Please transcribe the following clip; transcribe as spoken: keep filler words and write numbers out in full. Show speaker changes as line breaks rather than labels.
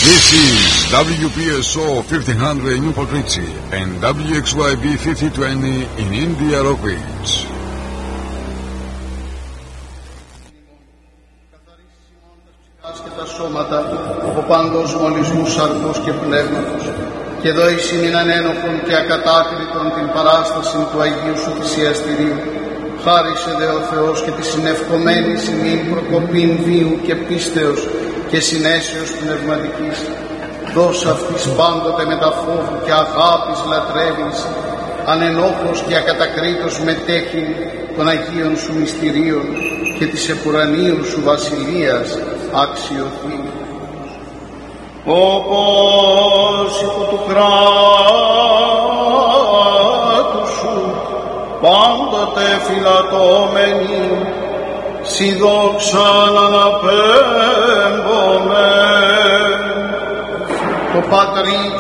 This is W P S O fifteen hundred in Newport Richie and W X Y B fifty twenty in India Rock Beach.
Και τα σώματα από παγκόσμιου μολυσμού σαρκός και πνεύματος, και δόησιν μην ανένοχον και ακατάκριτον την παράσταση του Αγίου Σου θυσιαστηρίου. Χάρισε δε ο Θεός και τη συνευκομένη ημίν προκοπήν βίου και πίστεως και συνέσεως πνευματικής. Δώσ' αυτής πάντοτε με τα φόβου και αγάπης λατρεύεις, ανενόχως και ακατακρίτως μετέχειν των Αγίων Σου μυστηρίων και της επουρανίου Σου βασιλείας αξιοθεί. Όπως υπό του κράτου Σου πάντοτε φυλατώμενοι, Συ δόξαν αναπέμπομαι, το Πατρί